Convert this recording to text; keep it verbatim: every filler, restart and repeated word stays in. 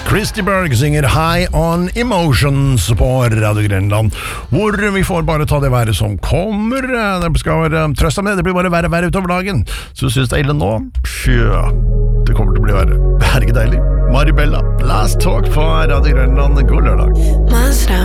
Christy Berg synger High on Emotions på Radio Grenland, hvor vi får bare ta det været som kommer. Det skal være trøst med, det blir bare verre verre utover dagen. Så synes det er ille nå? Tja, det kommer til å bli verre. Det er ikke deilig. Maribella, Last Talk på Radio Grenland. God lørdag.